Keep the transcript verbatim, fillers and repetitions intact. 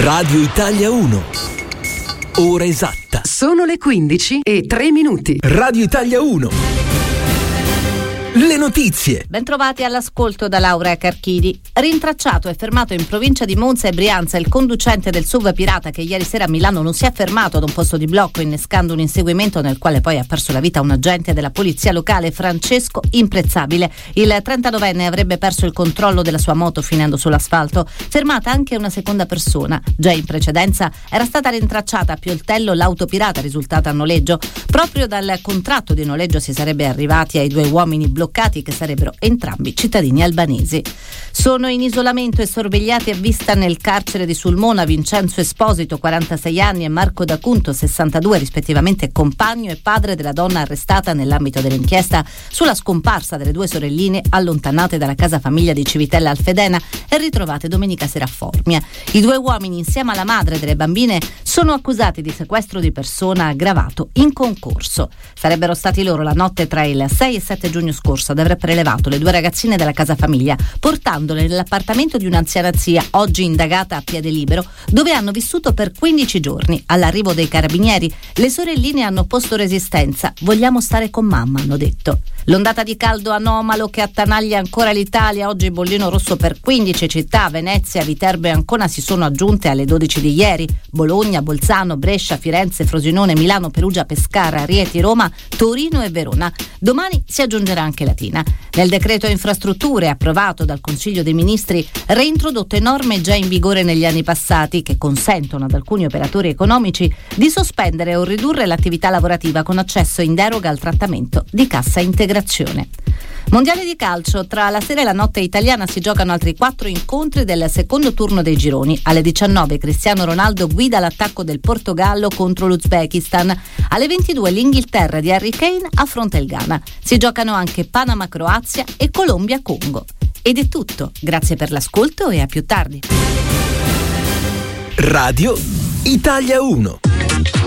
Radio Italia uno. Ora esatta. Sono le quindici e tre minuti. Radio Italia uno. Le notizie. Bentrovati all'ascolto da Laura Carchidi. Rintracciato e fermato in provincia di Monza e Brianza il conducente del S U V pirata che ieri sera a Milano non si è fermato ad un posto di blocco, innescando un inseguimento nel quale poi ha perso la vita un agente della polizia locale, Francesco Imprezzabile. Il trentanovenne avrebbe perso il controllo della sua moto finendo sull'asfalto. Fermata anche una seconda persona. Già in precedenza era stata rintracciata a Pioltello l'auto pirata risultata a noleggio. Proprio dal contratto di noleggio si sarebbe arrivati ai due uomini bloccati che sarebbero entrambi cittadini albanesi. Sono in isolamento e sorvegliati a vista nel carcere di Sulmona Vincenzo Esposito, quarantasei anni, e Marco D'Acunto, sessantadue, rispettivamente compagno e padre della donna arrestata nell'ambito dell'inchiesta sulla scomparsa delle due sorelline allontanate dalla casa famiglia di Civitella Alfedena e ritrovate domenica sera a Formia. I due uomini, insieme alla madre delle bambine, sono accusati di sequestro di persona aggravato in concorso. Sarebbero stati loro la notte tra il sei e sette giugno scorso ad aver prelevato le due ragazzine della casa famiglia, portandole nell'appartamento di un'anziana zia, oggi indagata a piede libero, dove hanno vissuto per quindici giorni. All'arrivo dei carabinieri, le sorelline hanno posto resistenza. Vogliamo stare con mamma, hanno detto. L'ondata di caldo anomalo che attanaglia ancora l'Italia, oggi bollino rosso per quindici città, Venezia, Viterbo e Ancona si sono aggiunte alle dodici di ieri, Bologna, Bolzano, Brescia, Firenze, Frosinone, Milano, Perugia, Pescara, Rieti, Roma, Torino e Verona. Domani si aggiungerà anche Latina. Nel decreto infrastrutture approvato dal Consiglio dei Ministri, reintrodotte norme già in vigore negli anni passati che consentono ad alcuni operatori economici di sospendere o ridurre l'attività lavorativa con accesso in deroga al trattamento di cassa integrazione. Mondiale di calcio, tra la sera e la notte italiana si giocano altri quattro incontri del secondo turno dei gironi. Alle diciannove Cristiano Ronaldo guida l'attacco del Portogallo contro l'Uzbekistan. Alle ventidue l'Inghilterra di Harry Kane affronta il Ghana. Si giocano anche Panama-Croazia e Colombia-Congo. Ed è tutto, grazie per l'ascolto e a più tardi. Radio Italia uno.